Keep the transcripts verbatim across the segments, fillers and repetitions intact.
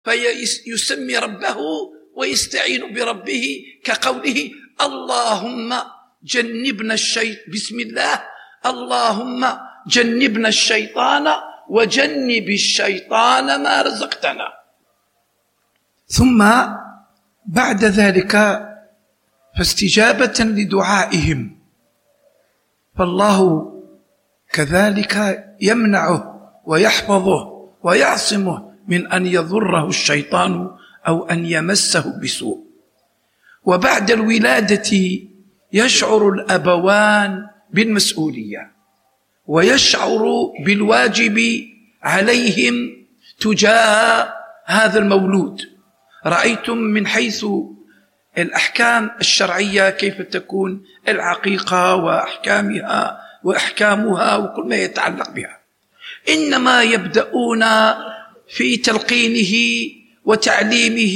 فيسمي ربه ويستعين بربه كقوله اللهم جنبنا الشيطان، بسم الله اللهم جنبنا الشيطان وجنب الشيطان ما رزقتنا. ثم بعد ذلك فاستجابة لدعائهم فالله كذلك يمنعه ويحفظه ويعصمه من أن يضره الشيطان أو أن يمسه بسوء. وبعد الولادة يشعر الأبوان بالمسؤولية ويشعر بالواجب عليهم تجاه هذا المولود. رأيتم من حيث الأحكام الشرعية كيف تكون العقيقة وأحكامها وأحكامها وكل ما يتعلق بها، إنما يبدأون في تلقينه وتعليمه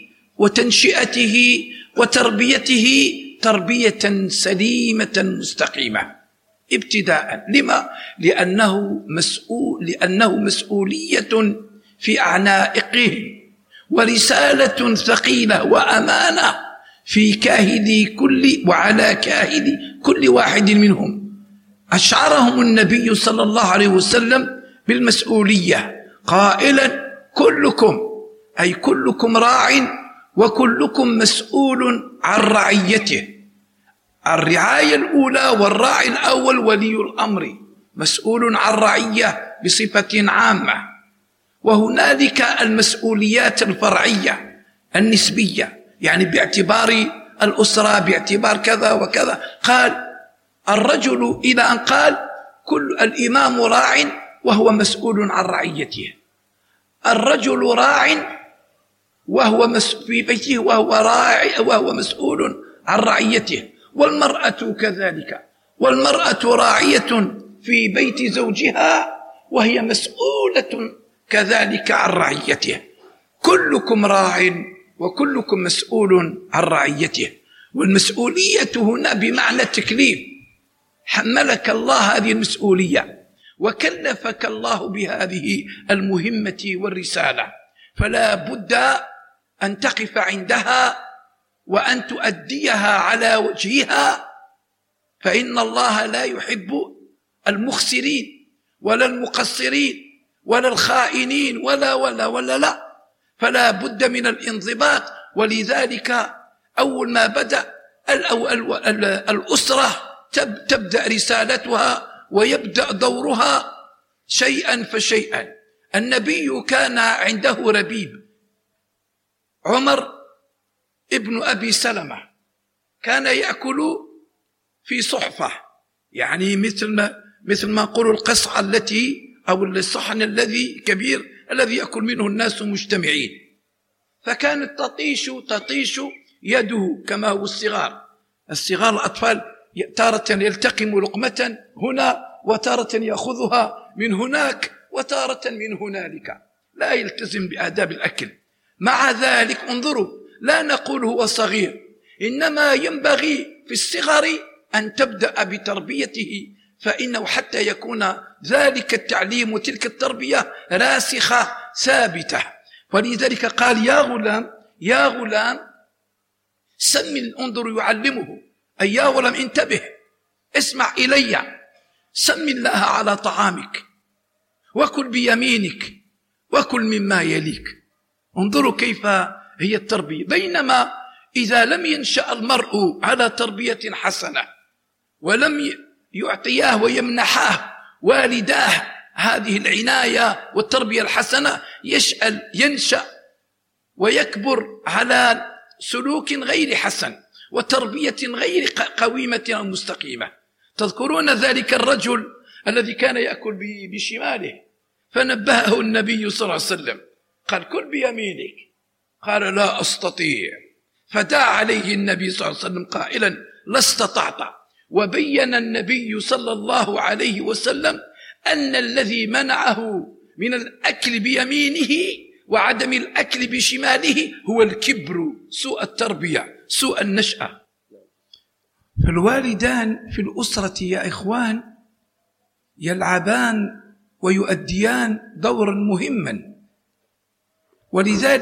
وتنشئته وتربيته تربية سليمة مستقيمة ابتداء. لما؟ لأنه مسؤول لأنه مسؤولية في أعناقهم ورسالة ثقيلة وأمانة في كاهل كل وعلى كاهل كل واحد منهم. أشعرهم النبي صلى الله عليه وسلم بالمسؤولية قائلا كلكم أي كلكم راع وكلكم مسؤول عن رعيته. الرعاية الأولى والراعي الأول ولي الأمر مسؤول عن رعية بصفة عامة، وهنالك المسؤوليات الفرعية النسبية يعني باعتبار الأسرة باعتبار كذا وكذا. قال الرجل إلى أن قال كل الإمام راع وهو مسؤول عن رعيته، الرجل راع وهو في بيته وهو راعي وهو مسؤول عن رعيته، والمرأة كذلك، والمرأة راعية في بيت زوجها وهي مسؤولة كذلك عن رعيته. كلكم راع وكلكم مسؤول عن رعيته. والمسؤولية هنا بمعنى التكليف، حملك الله هذه المسؤولية وكلفك الله بهذه المهمة والرسالة، فلا بد أن تقف عندها وأن تؤديها على وجهها، فإن الله لا يحب المخسرين ولا المقصرين ولا الخائنين ولا ولا ولا لا، فلا بد من الانضباط. ولذلك أول ما بدأ الأسرة تبدأ رسالتها ويبدأ دورها شيئا فشيئا. النبي كان عنده ربيب عمر ابن أبي سلمة، كان يأكل في صحفة، يعني مثل ما مثل ما نقول القصعة التي أو الصحن الذي كبير الذي يأكل منه الناس مجتمعين، فكانت تطيش تطيش يده كما هو الصغار الصغار الأطفال تارة يلتقم لقمة هنا وتارة يأخذها من هناك وتارة من هنالك، لا يلتزم بآداب الأكل. مع ذلك انظروا، لا نقول هو صغير، إنما ينبغي في الصغر أن تبدأ بتربيته، فإنه حتى يكون ذلك التعليم وتلك التربية راسخة ثابتة. ولذلك قال يا غلام يا غلام سم، انظر يعلمه، أي يا غلام انتبه اسمع إلي، سم الله على طعامك وكل بيمينك وكل مما يليك. انظروا كيف هي التربية. بينما إذا لم ينشأ المرء على تربية حسنة ولم يعطياه ويمنحاه والداه هذه العناية والتربية الحسنة، يشأل ينشأ ويكبر على سلوك غير حسن وتربية غير قويمة أو مستقيمة. تذكرون ذلك الرجل الذي كان يأكل بشماله، فنبهه النبي صلى الله عليه وسلم قال كل بيمينك، قال لا أستطيع، فدعا عليه النبي صلى الله عليه وسلم قائلا لا استطعت. وبين النبي صلى الله عليه وسلم أن الذي منعه من الأكل بيمينه وعدم الأكل بشماله هو الكبر، سوء التربية، سوء النشأة. فالوالدان في الأسرة يا إخوان يلعبان ويؤديان دورا مهما، ولذلك